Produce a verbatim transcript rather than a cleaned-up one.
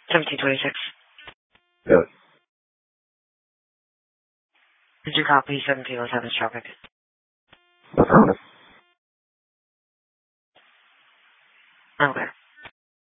seventeen twenty-six. Yes. Did you copy seventeen oh seven traffic? Affirmative. Okay.